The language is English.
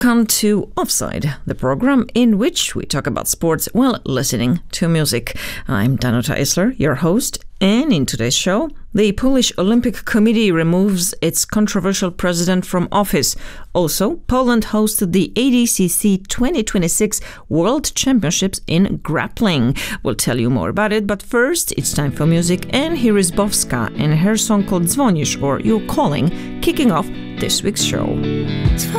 Welcome to Offside, the program in which we talk about sports while listening to music. I'm Danuta Isler, your host, and in today's show, the Polish Olympic Committee removes its controversial president from office. Also, Poland hosted the ADCC 2026 World Championships in grappling. We'll tell you more about it, but first, it's time for music, and here is Bowska and her song called Dzwonisz, or You're Calling, kicking off this week's show.